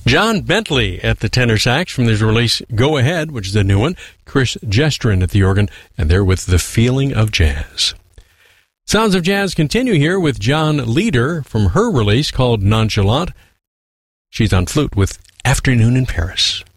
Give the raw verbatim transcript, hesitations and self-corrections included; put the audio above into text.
John Bentley at the tenor sax from his release Go Ahead, which is a new one. Chris Gestrin at the organ, and they're with The Feeling of Jazz. Sounds of Jazz continue here with John Leader from her release called Nonchalant. She's on flute with Afternoon in Paris.